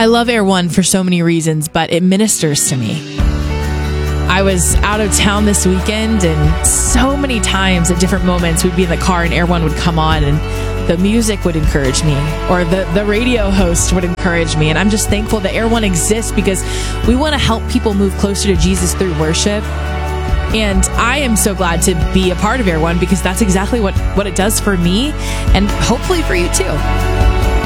I love Air One for so many reasons, but it ministers to me. I was out of town this weekend, and so many times at different moments we'd be in the car and Air One would come on and the music would encourage me, or the radio host would encourage me. And I'm just thankful that Air One exists because we want to help people move closer to Jesus through worship. And I am so glad to be a part of Air One because that's exactly what it does for me, and hopefully for you too.